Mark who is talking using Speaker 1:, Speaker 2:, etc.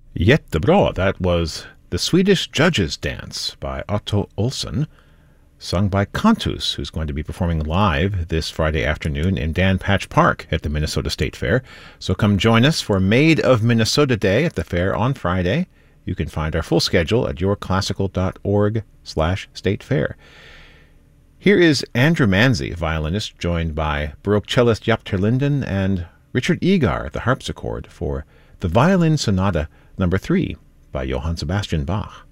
Speaker 1: Jättebra. That was The Swedish Judges Dance by Otto Olsson, sung by Cantus, who's going to be performing live this Friday afternoon in Dan Patch Park at the Minnesota State Fair. So come join us for Made of Minnesota Day at the fair on Friday. You can find our full schedule at yourclassical.org/statefair. Here is Andrew Manzi, violinist, joined by Baroque cellist Jaap ter Linden and Richard Egar at the harpsichord for the Violin Sonata No. 3 by Johann Sebastian Bach.